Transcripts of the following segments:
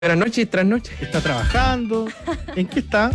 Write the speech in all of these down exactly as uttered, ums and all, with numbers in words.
Buenas noches, tras noches. Está trabajando. ¿En qué está?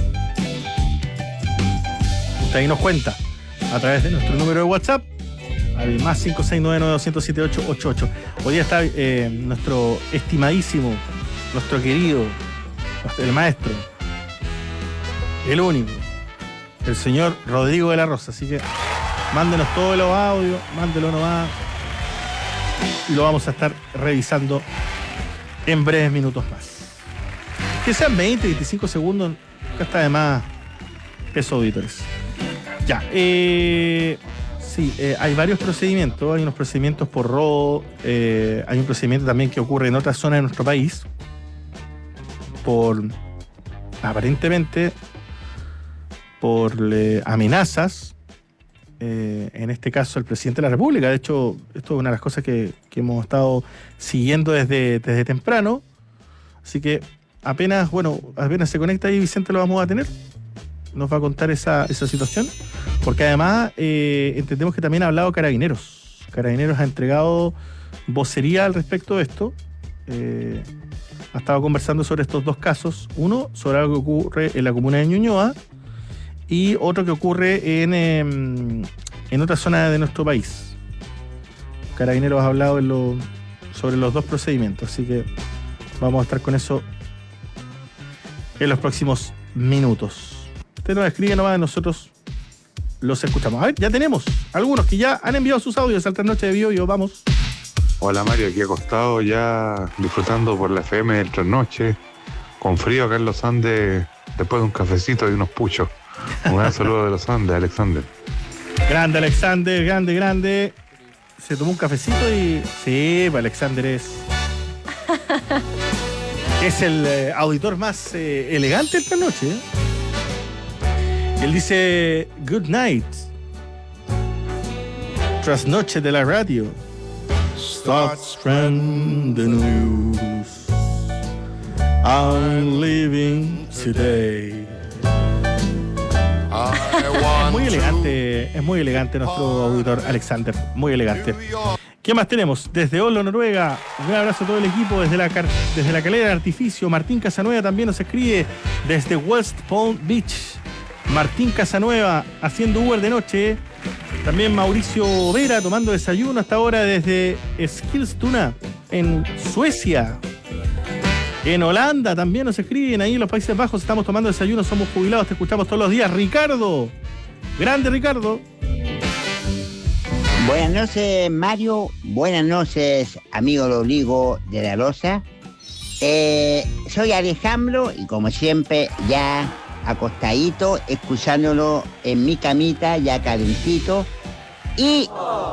Usted ahí nos cuenta a través de nuestro número de WhatsApp, al más cinco seis nueve nueve dos cero siete ocho ocho ocho. Hoy día está eh, nuestro estimadísimo, nuestro querido, el maestro, el único, el señor Rodrigo de la Rosa. Así que mándenos todos los audios, mándelo nomás y lo vamos a estar revisando en breves minutos más. Que sean veinte, veinticinco segundos, acá está de más peso, auditores. Ya, eh, sí, eh, hay varios procedimientos, hay unos procedimientos por robo, eh, hay un procedimiento también que ocurre en otras zonas de nuestro país, por, aparentemente, por eh, amenazas, eh, en este caso el presidente de la República. De hecho, esto es una de las cosas que, que hemos estado siguiendo desde, desde temprano, así que apenas, bueno, apenas se conecta ahí, Vicente, lo vamos a tener. Nos va a contar esa, esa situación. Porque además eh, entendemos que también ha hablado Carabineros. Carabineros ha entregado vocería al respecto de esto. Eh, ha estado conversando sobre estos dos casos. Uno, sobre algo que ocurre en la comuna de Ñuñoa. Y otro que ocurre en, eh, en otra zona de nuestro país. Carabineros ha hablado en lo, sobre los dos procedimientos. Así que vamos a estar con eso en los próximos minutos. Usted nos escribe nomás, nosotros los escuchamos. A ver, ya tenemos algunos que ya han enviado sus audios al Trasnoche de Biobío. Vamos. Hola Mario, aquí acostado ya disfrutando por la F M del Trasnoche, con frío acá en los Andes, después de un cafecito y unos puchos. Un gran saludo de los Andes, Alexander. Grande Alexander, grande, grande. Se tomó un cafecito y... Sí, pues Alexander es... Es el eh, auditor más eh, elegante esta noche. ¿eh? Él dice, good night. Trasnoche de la radio. Starts from the news. I'm living today. Es muy elegante, es muy elegante nuestro auditor Alexander. Muy elegante. ¿Qué más tenemos? Desde Oslo, Noruega, un gran abrazo a todo el equipo. Desde la, desde la calera de artificio, Martín Casanueva también nos escribe. Desde West Palm Beach, Martín Casanueva haciendo Uber de noche. También Mauricio Vera tomando desayuno hasta ahora desde Skilstuna, en Suecia. En Holanda también nos escriben, ahí en los Países Bajos estamos tomando desayuno, somos jubilados, te escuchamos todos los días. Ricardo, grande Ricardo. Buenas noches, Mario. Buenas noches, amigo Rodrigo de la Rosa. Eh, soy Alejandro y como siempre ya acostadito, escuchándolo en mi camita, ya calentito. Y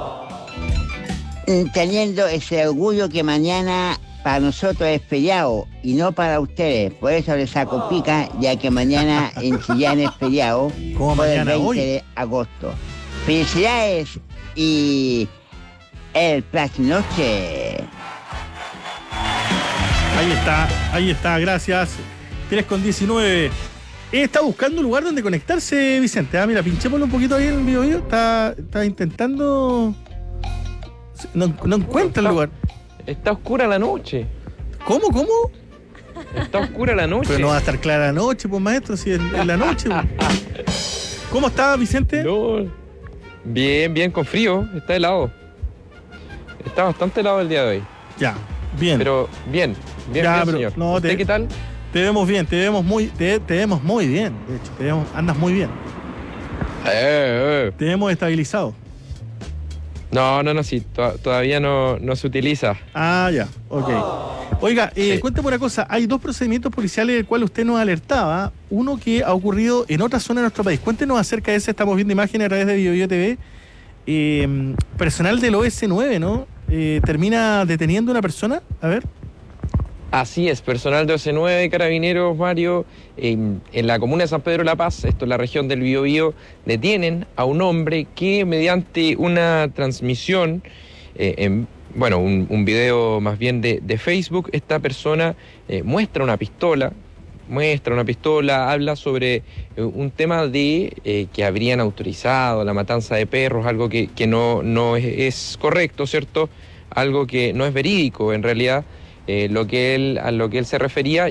teniendo ese orgullo que mañana para nosotros es feriado y no para ustedes. Por eso les saco pica, ya que mañana en Chillán es feriado. ¿Cómo por mañana, el veinte hoy? de agosto. Felicidades. Y el Trasnoche. Ahí está, ahí está, gracias. tres con diecinueve. Está buscando un lugar donde conectarse, Vicente. Ah, mira, pinchémoslo un poquito ahí en el video. Está, está intentando. No, no encuentra el lugar. Está oscura la noche. ¿Cómo, cómo? Está oscura la noche. Pero no va a estar clara la noche, pues maestro, si es en la noche. Pues. ¿Cómo está, Vicente? No. Bien, bien, con frío. Está helado. Está bastante helado el día de hoy. Ya, bien. Pero bien, bien, Ya, bien, pero señor. no, ¿Usted te- qué tal? Te vemos bien, te vemos muy, te, te vemos muy bien. De hecho, te vemos, andas muy bien. Eh, eh. Te hemos estabilizado. No, no, no, sí. to- todavía no, no se utiliza. Ah, ya, ok. Oiga, eh, Sí. cuéntame una cosa. Hay dos procedimientos policiales del cual usted nos alertaba. Uno que ha ocurrido en otra zona de nuestro país. Cuéntenos acerca de ese. Estamos viendo imágenes a través de Biobío T V. Eh, personal del O S nueve, ¿no? Eh, termina deteniendo a una persona. A ver. Así es, personal de O C nueve, Carabineros, Mario, en, en la comuna de San Pedro de la Paz, esto es la región del Biobío, detienen a un hombre que mediante una transmisión, eh, en, bueno, un, un video más bien de, de Facebook, esta persona eh, muestra una pistola, muestra una pistola, habla sobre eh, un tema de eh, que habrían autorizado la matanza de perros, algo que, que no, no es, es correcto, ¿cierto? Algo que no es verídico en realidad. eh, lo que él, a lo que él se refería.